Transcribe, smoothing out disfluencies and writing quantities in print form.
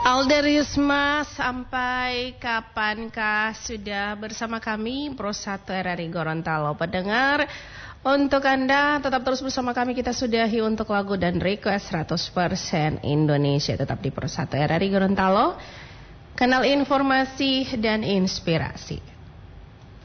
Alderisma, sampai kapankah sudah bersama kami Pro 1 RRI Gorontalo? Pendengar, untuk Anda tetap terus bersama kami. Kita sudahi untuk lagu dan request 100% Indonesia. Tetap di Pro 1 RRI Gorontalo, kanal informasi dan inspirasi.